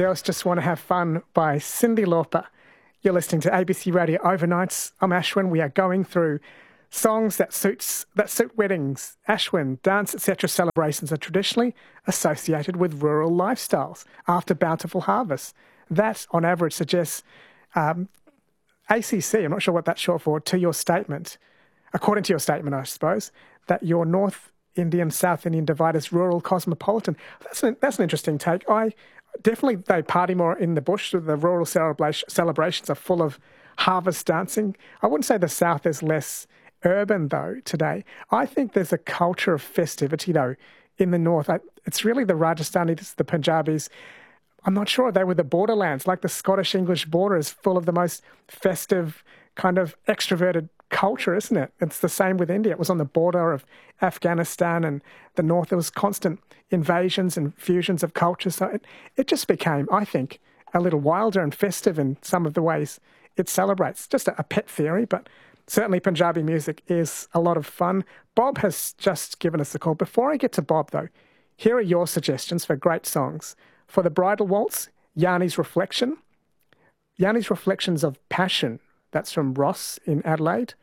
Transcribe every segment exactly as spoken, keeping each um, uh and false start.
Girls Just Want to Have Fun by Cyndi Lauper. You're listening to A B C Radio Overnights. I'm Ashwin. We are going through songs that suits that suit weddings. Ashwin, dance, et cetera celebrations are traditionally associated with rural lifestyles after bountiful harvests. That, on average, suggests um, A C C, I'm not sure what that's short for, to your statement, according to your statement, I suppose, that your North Indian, South Indian divide is rural cosmopolitan. That's an, that's an interesting take. I definitely, they party more in the bush. The rural celebration, celebrations are full of harvest dancing. I wouldn't say the South is less urban, though, today. I think there's a culture of festivity, though, in the North. I, it's really the Rajasthanis, the Punjabis. I'm not sure. They were the borderlands, like the Scottish-English border is full of the most festive, kind of extroverted culture, isn't it? It's the same with India. It was on the border of Afghanistan and the North. There was constant invasions and fusions of cultures. So it, it just became, I think, a little wilder and festive in some of the ways it celebrates. Just a, a pet theory, but certainly Punjabi music is a lot of fun. Bob has just given us a call. Before I get to Bob, though, here are your suggestions for great songs. For the Bridal Waltz, Yanni's Reflection. Yanni's Reflections of Passion. That's from Ross in Adelaide.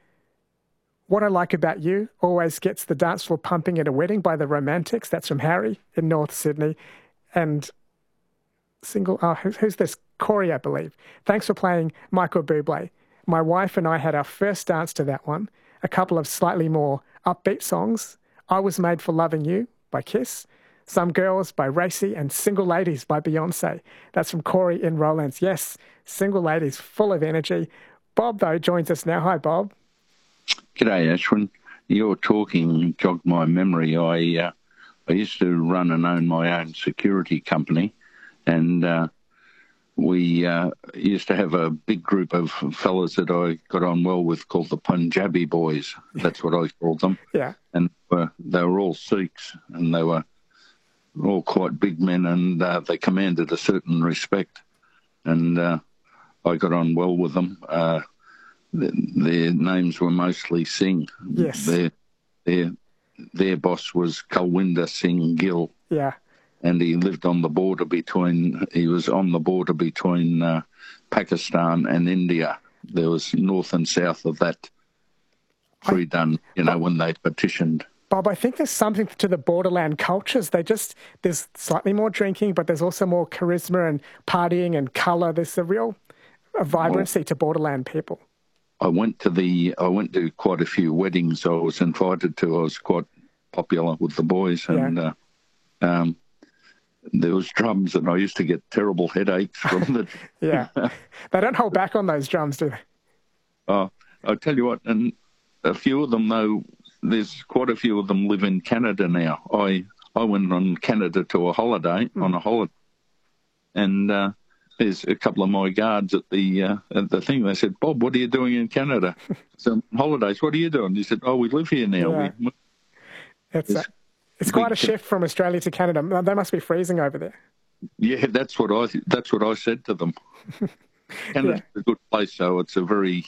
What I Like About You always gets the dance floor pumping at a wedding by the Romantics. That's from Harry in North Sydney. And single, oh, who's, who's this? Corey, I believe. Thanks for playing Michael Bublé. My wife and I had our first dance to that one. A couple of slightly more upbeat songs. I Was Made for Loving You by Kiss. Some Girls by Racy and Single Ladies by Beyonce. That's from Corey in Rowlands. Yes, Single Ladies, full of energy. Bob, though, joins us now. Hi, Bob. G'day, Ashwin. Your talking jogged my memory. I uh, I used to run and own my own security company, and uh, we uh, used to have a big group of fellas that I got on well with called the Punjabi Boys. That's what I called them. Yeah. And uh, they were all Sikhs, and they were all quite big men, and uh, they commanded a certain respect, and uh, I got on well with them. Uh, th- their names were mostly Singh. Yes. Their, their, their boss was Kulwinder Singh Gill. Yeah. And he lived on the border between, he was on the border between uh, Pakistan and India. There was north and south of that pre-done, you know, when they petitioned. Bob, I think there's something to the borderland cultures. They just, there's slightly more drinking, but there's also more charisma and partying and colour. There's a real a vibrancy well, to borderland people. I went to the, I went to quite a few weddings I was invited to. I was quite popular with the boys, and yeah. uh, um, there was drums, and I used to get terrible headaches from the. Yeah, they don't hold back on those drums, do they? Oh, I'll tell you what, and a few of them though. There's quite a few of them live in Canada now. I I went on Canada to a holiday, mm. on a holiday, and uh, there's a couple of my guards at the uh, at the thing. They said, "Bob, what are you doing in Canada?" So holidays. What are you doing? He said, "Oh, we live here now." Yeah. We, it's it's, a, it's quite a shift from Australia to Canada. They must be freezing over there. Yeah, that's what I that's what I said to them. Canada's yeah. a good place, so it's a very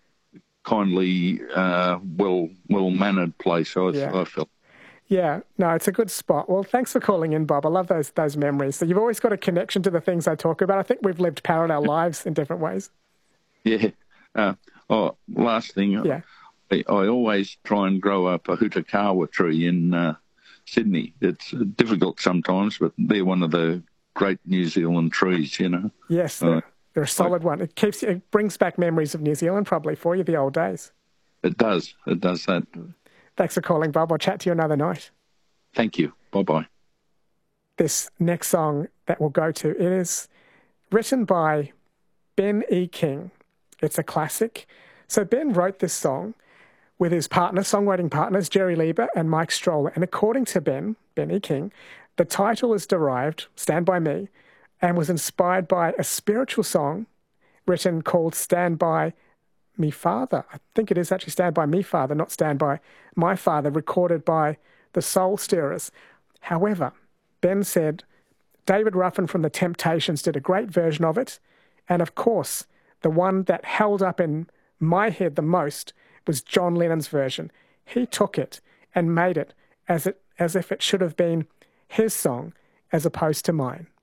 kindly, uh, well, well-mannered place, I, yeah. I felt. Yeah, no, it's a good spot. Well, thanks for calling in, Bob. I love those those memories. So you've always got a connection to the things I talk about. I think we've lived parallel lives in different ways. Yeah. Uh, oh, last thing. Yeah. I, I always try and grow up a Hutakawa tree in uh, Sydney. It's difficult sometimes, but they're one of the great New Zealand trees, you know. Yes, uh, they're a solid one. It keeps it brings back memories of New Zealand probably for you, the old days. It does. It does that. Thanks for calling, Bob. I'll chat to you another night. Thank you. Bye-bye. This next song that we'll go to, it is written by Ben E. King. It's a classic. So Ben wrote this song with his partner, songwriting partners, Jerry Lieber and Mike Stroller. And according to Ben, Ben E. King, the title is derived, Stand By Me, and was inspired by a spiritual song written called Stand By Me Father. I think it is actually Stand By Me Father, not Stand By My Father, recorded by the Soul Stirrers. However, Ben said David Ruffin from The Temptations did a great version of it, and of course, the one that held up in my head the most was John Lennon's version. He took it and made it as it as if it should have been his song as opposed to mine.